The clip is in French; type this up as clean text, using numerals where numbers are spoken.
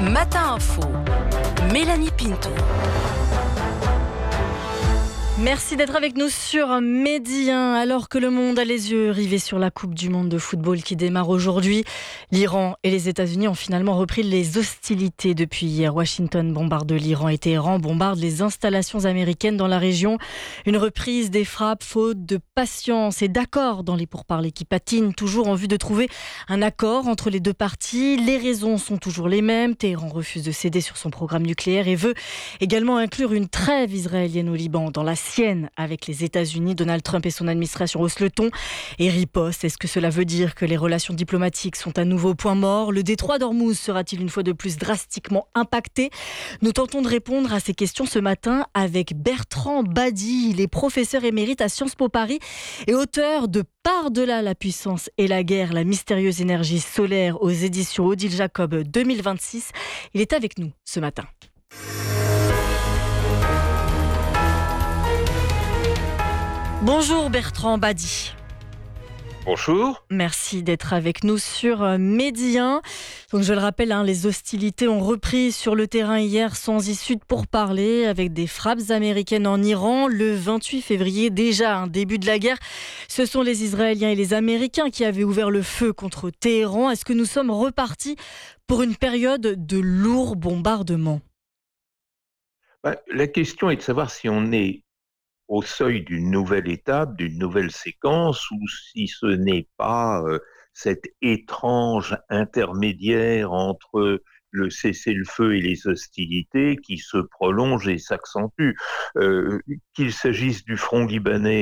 Matin Info, Mélanie Pinto. Merci d'être avec nous sur Midi 1. Alors que le monde a les yeux rivés sur la Coupe du monde de football qui démarre aujourd'hui, l'Iran et les États-Unis ont finalement repris les hostilités depuis hier. Washington bombarde l'Iran et Téhéran bombarde les installations américaines dans la région. Une reprise des frappes faute de patience et d'accord dans les pourparlers qui patinent, toujours en vue de trouver un accord entre les deux parties. Les raisons sont toujours les mêmes. Téhéran refuse de céder sur son programme nucléaire et veut également inclure une trêve israélienne au Liban dans la sienne avec les États-Unis. Donald Trump et son administration haussent le ton et ripostent. Est-ce que cela veut dire que les relations diplomatiques sont à nouveau au point mort ? Le détroit d'Ormuz sera-t-il une fois de plus drastiquement impacté ? Nous tentons de répondre à ces questions ce matin avec Bertrand Badi. Il est professeur émérite à Sciences Po Paris et auteur de Par-delà la puissance et la guerre, la mystérieuse énergie solaire aux éditions Odile Jacob 2026. Il est avec nous ce matin. Bonjour Bertrand Badi. Bonjour. Merci d'être avec nous sur Midi 1. Donc je le rappelle, les hostilités ont repris sur le terrain hier sans issue de pourparlers avec des frappes américaines en Iran. Le 28 février, déjà un début de la guerre, ce sont les Israéliens et les Américains qui avaient ouvert le feu contre Téhéran. Est-ce que nous sommes repartis pour une période de lourds bombardements ? La question est de savoir si on est au seuil d'une nouvelle étape, d'une nouvelle séquence, ou si ce n'est pas cet étrange intermédiaire entre le cessez-le-feu et les hostilités qui se prolonge et s'accentue. Qu'il s'agisse du front libanais